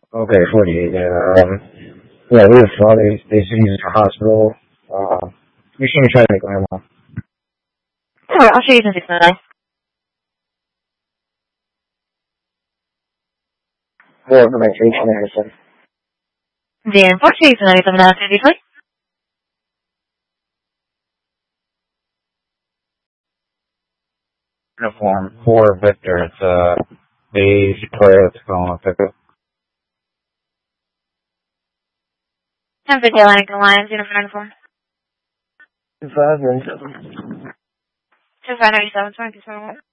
Okay, 48, yeah. Yeah, we have all they should use it for hospital. You should try to make grandma. Alright, I'll show you in 6 minutes. More information, Anderson. Bien, por si se necesita una actividad. Uniform for Victor. It's beige Toyota Tacoma pickup. Tempe de Alliance, uniform. 2597. 2597, 27.